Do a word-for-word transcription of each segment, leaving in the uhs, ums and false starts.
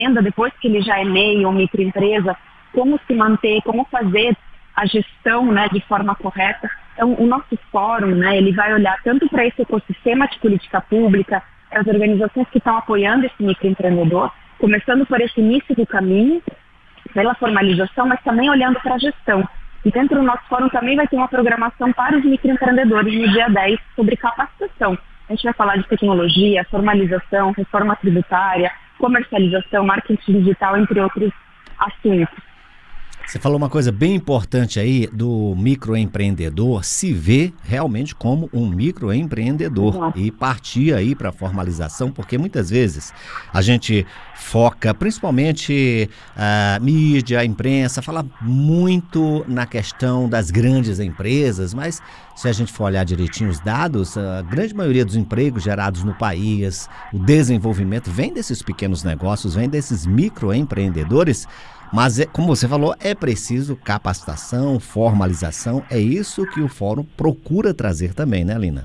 entenda, depois que ele já é M E I ou microempresa, como se manter, como fazer a gestão, né, de forma correta. Então, o nosso fórum, né, ele vai olhar tanto para esse ecossistema de política pública, para as organizações que estão apoiando esse microempreendedor, começando por esse início do caminho, pela formalização, mas também olhando para a gestão. E dentro do nosso fórum também vai ter uma programação para os microempreendedores no dia dez sobre capacitação. A gente vai falar de tecnologia, formalização, reforma tributária, comercialização, marketing digital, entre outros assuntos. Você falou uma coisa bem importante aí do microempreendedor se ver realmente como um microempreendedor. Exato. E partir aí para a formalização, porque muitas vezes a gente foca, principalmente a mídia, a imprensa, fala muito na questão das grandes empresas, mas se a gente for olhar direitinho os dados, a grande maioria dos empregos gerados no país, o desenvolvimento vem desses pequenos negócios, vem desses microempreendedores. Mas, como você falou, é preciso capacitação, formalização. É isso que o Fórum procura trazer também, né, Lina?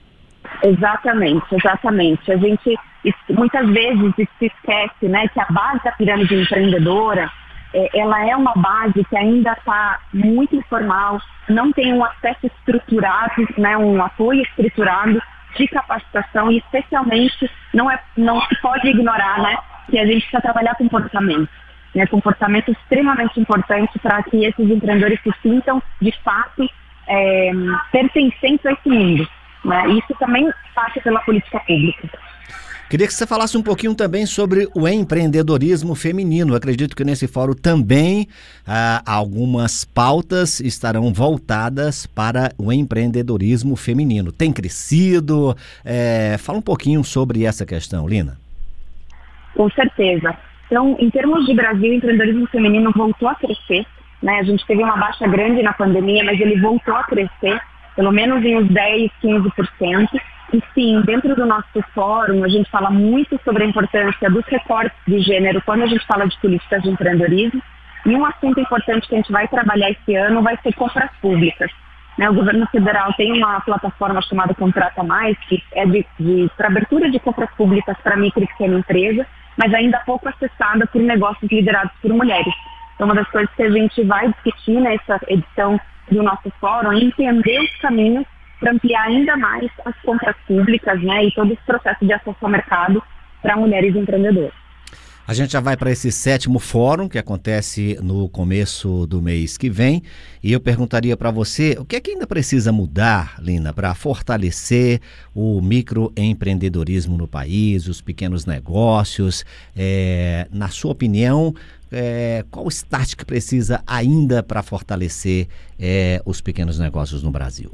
Exatamente, exatamente. A gente muitas vezes se esquece, né, que a base da pirâmide empreendedora, é, ela é uma base que ainda está muito informal, não tem um acesso estruturado, né, um apoio estruturado de capacitação e, especialmente, não, é, não se pode ignorar, né, que a gente precisa trabalhar comportamento. Né, comportamento extremamente importante para que esses empreendedores se sintam, de fato, é, pertencentes a esse mundo. Né? Isso também passa pela política pública. Queria que você falasse um pouquinho também sobre o empreendedorismo feminino. Acredito que nesse fórum também ah, algumas pautas estarão voltadas para o empreendedorismo feminino. Tem crescido? É, fala um pouquinho sobre essa questão, Lina. Com certeza. Então, em termos de Brasil, o empreendedorismo feminino voltou a crescer, né? A gente teve uma baixa grande na pandemia, mas ele voltou a crescer, pelo menos em uns dez, quinze por cento. E sim, dentro do nosso fórum, a gente fala muito sobre a importância dos recortes de gênero quando a gente fala de políticas de empreendedorismo. E um assunto importante que a gente vai trabalhar esse ano vai ser compras públicas. Né? O governo federal tem uma plataforma chamada Contrata Mais, que é de, de, para abertura de compras públicas para micro e pequena empresa, mas ainda pouco acessada por negócios liderados por mulheres. Então, uma das coisas que a gente vai discutir nessa edição do nosso fórum é entender os caminhos para ampliar ainda mais as compras públicas, né, e todo esse processo de acesso ao mercado para mulheres empreendedoras. A gente já vai para esse sétimo fórum, que acontece no começo do mês que vem, e eu perguntaria para você, o que é que ainda precisa mudar, Lina, para fortalecer o microempreendedorismo no país, os pequenos negócios? É, na sua opinião, é, qual o start que precisa ainda para fortalecer é, os pequenos negócios no Brasil?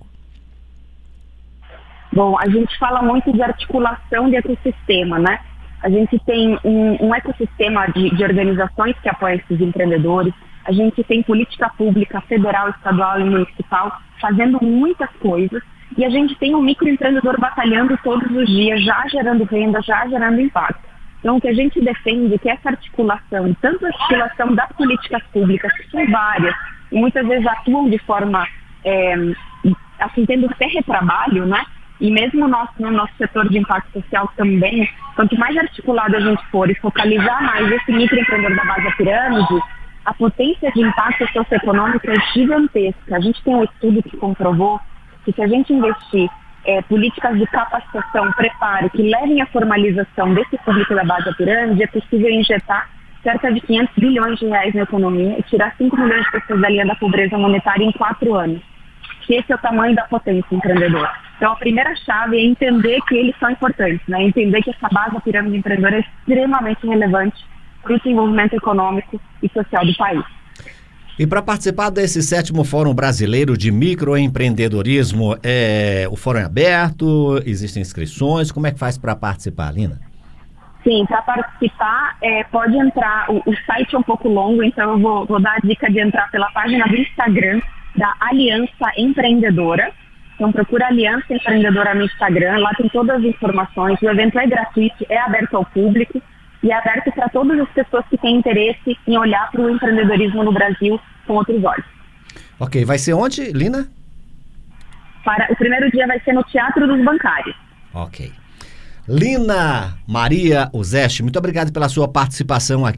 Bom, a gente fala muito de articulação de ecossistema, né? A gente tem um, um ecossistema de, de organizações que apoiam esses empreendedores. A gente tem política pública federal, estadual e municipal fazendo muitas coisas. E a gente tem um microempreendedor batalhando todos os dias, já gerando renda, já gerando impacto. Então, o que a gente defende é que essa articulação, tanto a articulação das políticas públicas, que são várias, e muitas vezes atuam de forma, é, assim, tendo até retrabalho, né? E mesmo nosso, no nosso setor de impacto social também, quanto mais articulado a gente for e focalizar mais esse microempreendedor da base da pirâmide, a potência de impacto socioeconômico é gigantesca. A gente tem um estudo que comprovou que se a gente investir é, políticas de capacitação, preparo, que levem à formalização desse público da base da pirâmide, é possível injetar cerca de quinhentos bilhões de reais na economia e tirar cinco milhões de pessoas da linha da pobreza monetária em quatro anos. Que esse é o tamanho da potência empreendedora. Então, a primeira chave é entender que eles são importantes, né? Entender que essa base da pirâmide empreendedora é extremamente relevante para o desenvolvimento econômico e social do país. E para participar desse sétimo Fórum Brasileiro de Microempreendedorismo, é, o fórum é aberto, existem inscrições, como é que faz para participar, Lina? Sim, para participar, é, pode entrar, o, o site é um pouco longo, então eu vou, vou dar a dica de entrar pela página do Instagram da Aliança Empreendedora. Então procura Aliança Empreendedora no Instagram, lá tem todas as informações, o evento é gratuito, é aberto ao público e é aberto para todas as pessoas que têm interesse em olhar para o empreendedorismo no Brasil com outros olhos. Ok, vai ser onde, Lina? Para, o primeiro dia vai ser no Teatro dos Bancários. Ok. Lina Maria Uzeste, muito obrigado pela sua participação aqui.